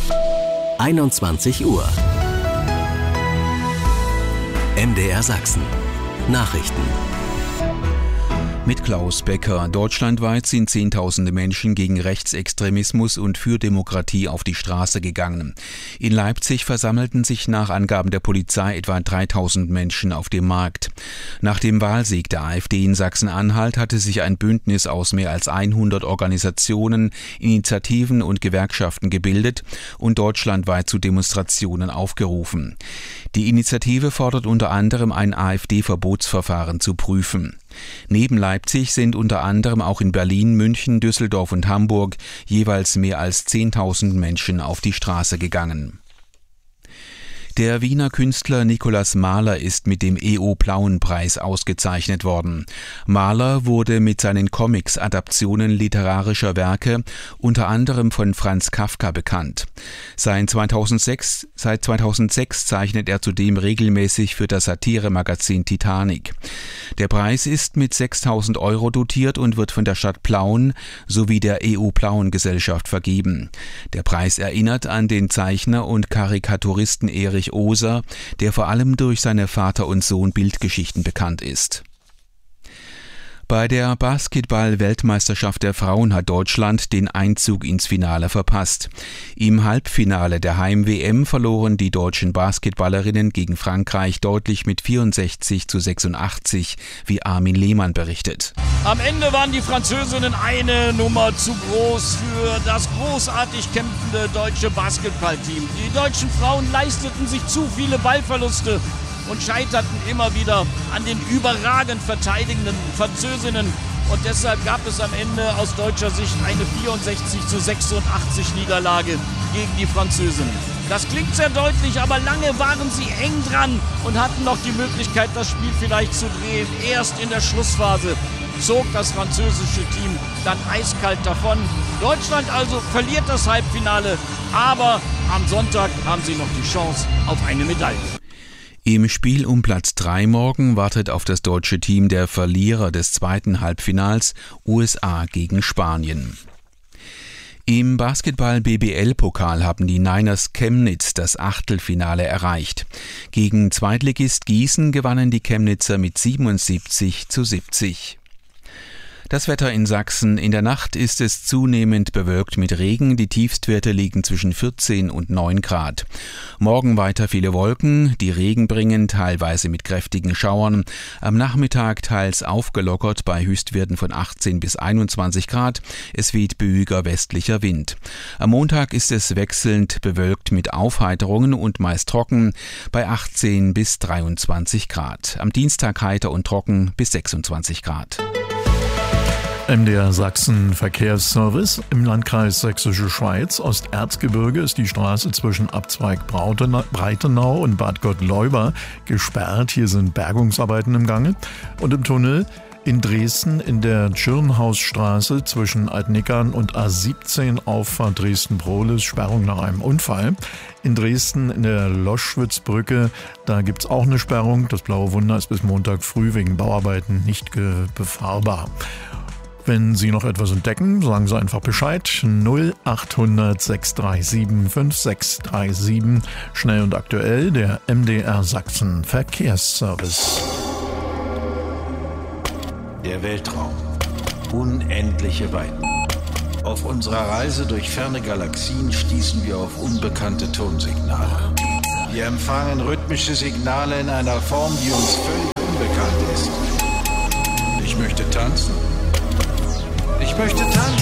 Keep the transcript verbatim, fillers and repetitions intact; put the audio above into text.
einundzwanzig Uhr. M D R Sachsen. Nachrichten. Mit Klaus Becker. Deutschlandweit sind Zehntausende Menschen gegen Rechtsextremismus und für Demokratie auf die Straße gegangen. In Leipzig versammelten sich nach Angaben der Polizei etwa dreitausend Menschen auf dem Markt. Nach dem Wahlsieg der AfD in Sachsen-Anhalt hatte sich ein Bündnis aus mehr als hundert Organisationen, Initiativen und Gewerkschaften gebildet und deutschlandweit zu Demonstrationen aufgerufen. Die Initiative fordert unter anderem ein AfD-Verbotsverfahren zu prüfen. Neben Leipzig sind unter anderem auch in Berlin, München, Düsseldorf und Hamburg jeweils mehr als zehntausend Menschen auf die Straße gegangen. Der Wiener Künstler Nikolaus Mahler ist mit dem E O-Plauen-Preis ausgezeichnet worden. Mahler wurde mit seinen Comics Adaptionen literarischer Werke unter anderem von Franz Kafka bekannt. Seit zweitausendsechs, seit zweitausendsechs zeichnet er zudem regelmäßig für das Satiremagazin Titanic. Der Preis ist mit sechstausend Euro dotiert und wird von der Stadt Plauen sowie der E O-Plauen-Gesellschaft vergeben. Der Preis erinnert an den Zeichner und Karikaturisten Erich Oser, der vor allem durch seine Vater- und Sohn-Bildgeschichten bekannt ist. Bei der Basketball-Weltmeisterschaft der Frauen hat Deutschland den Einzug ins Finale verpasst. Im Halbfinale der Heim-W M verloren die deutschen Basketballerinnen gegen Frankreich deutlich mit vierundsechzig zu sechsundachtzig, wie Armin Lehmann berichtet. Am Ende waren die Französinnen eine Nummer zu groß für das großartig kämpfende deutsche Basketballteam. Die deutschen Frauen leisteten sich zu viele Ballverluste und scheiterten immer wieder an den überragend verteidigenden Französinnen. Und deshalb gab es am Ende aus deutscher Sicht eine vierundsechzig zu sechsundachtzig Niederlage gegen die Französinnen. Das klingt sehr deutlich, aber lange waren sie eng dran und hatten noch die Möglichkeit, das Spiel vielleicht zu drehen. Erst in der Schlussphase zog das französische Team dann eiskalt davon. Deutschland also verliert das Halbfinale, aber am Sonntag haben sie noch die Chance auf eine Medaille. Im Spiel um Platz drei morgen wartet auf das deutsche Team der Verlierer des zweiten Halbfinals, U S A gegen Spanien. Im Basketball-B B L-Pokal haben die Niners Chemnitz das Achtelfinale erreicht. Gegen Zweitligist Gießen gewannen die Chemnitzer mit siebenundsiebzig zu siebzig. Das Wetter in Sachsen. In der Nacht ist es zunehmend bewölkt mit Regen. Die Tiefstwerte liegen zwischen vierzehn und neun Grad. Morgen weiter viele Wolken, die Regen bringen, teilweise mit kräftigen Schauern. Am Nachmittag teils aufgelockert bei Höchstwerten von achtzehn bis einundzwanzig Grad. Es weht böiger westlicher Wind. Am Montag ist es wechselnd bewölkt mit Aufheiterungen und meist trocken bei achtzehn bis dreiundzwanzig Grad. Am Dienstag heiter und trocken bis sechsundzwanzig Grad. M D R Sachsen Verkehrsservice im Landkreis Sächsische Schweiz. Osterzgebirge ist die Straße zwischen Abzweig Breitenau und Bad Gottleuba gesperrt. Hier sind Bergungsarbeiten im Gange. Und im Tunnel in Dresden in der Tschirnhausstraße zwischen Altnickern und A siebzehn Auffahrt Dresden-Prohlis Sperrung nach einem Unfall. In Dresden in der Loschwitzbrücke, da gibt es auch eine Sperrung. Das Blaue Wunder ist bis Montag früh wegen Bauarbeiten nicht befahrbar. Wenn Sie noch etwas entdecken, sagen Sie einfach Bescheid. null achthundert sechs drei sieben fünf sechs drei sieben. Schnell und aktuell der M D R Sachsen Verkehrsservice. Der Weltraum. Unendliche Weiten. Auf unserer Reise durch ferne Galaxien stießen wir auf unbekannte Tonsignale. Wir empfangen rhythmische Signale in einer Form, die uns völlig unbekannt ist. Ich möchte tanzen. Ich möchte tanzen.